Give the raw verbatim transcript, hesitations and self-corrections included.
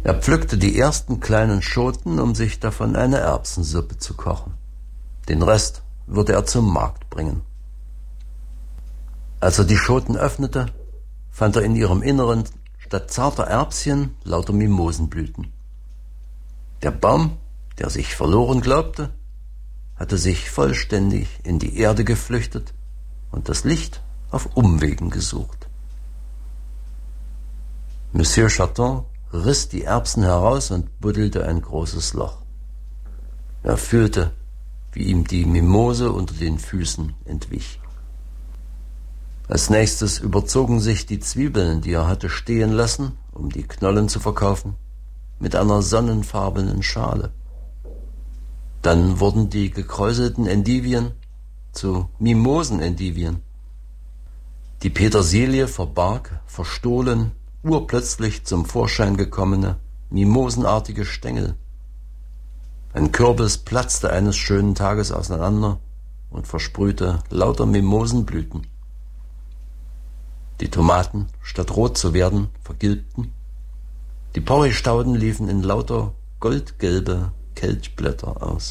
Er pflückte die ersten kleinen Schoten, um sich davon eine Erbsensuppe zu kochen. Den Rest würde er zum Markt bringen. Als er die Schoten öffnete, fand er in ihrem Inneren statt zarter Erbschen lauter Mimosenblüten. Der Baum, der sich verloren glaubte, hatte sich vollständig in die Erde geflüchtet und das Licht auf Umwegen gesucht. Monsieur Chaton riss die Erbsen heraus und buddelte ein großes Loch. Er fühlte, wie ihm die Mimose unter den Füßen entwich. Als nächstes überzogen sich die Zwiebeln, die er hatte stehen lassen, um die Knollen zu verkaufen, mit einer sonnenfarbenen Schale. Dann wurden die gekräuselten Endivien zu Mimosenendivien. Die Petersilie verbarg, verstohlen, urplötzlich zum Vorschein gekommene, mimosenartige Stängel. Ein Kürbis platzte eines schönen Tages auseinander und versprühte lauter Mimosenblüten. Die Tomaten, statt rot zu werden, vergilbten. Die Porree-Stauden liefen in lauter goldgelbe Kelchblätter aus.